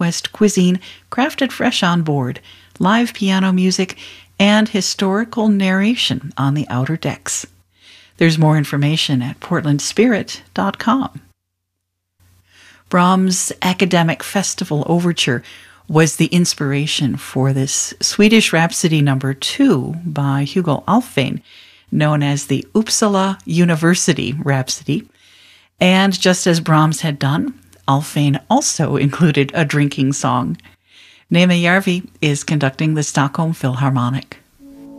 West cuisine crafted fresh on board, live piano music, and historical narration on the outer decks. There's more information at portlandspirit.com. Brahms' Academic Festival Overture was the inspiration for this Swedish Rhapsody No. 2 by Hugo Alfvén, known as the Uppsala University Rhapsody. And just as Brahms had done, Alfvén also included a drinking song. Nema Järvi is conducting the Stockholm Philharmonic.